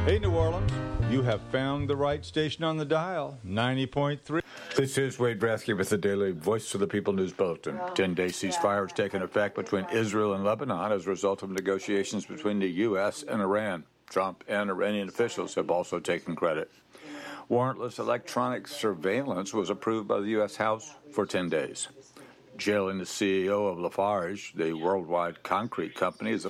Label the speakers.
Speaker 1: Hey, New Orleans, you have found the right station on the dial, 90.3.
Speaker 2: This is Wade Brathke with the Daily Voice of the People News Bulletin. 10-day ceasefire has taken effect between Israel and Lebanon as a result of negotiations between the U.S. and Iran. Trump and Iranian officials have also taken credit. Warrantless electronic surveillance was approved by the U.S. House for 10 days. Jailing the CEO of Lafarge, the worldwide concrete company, is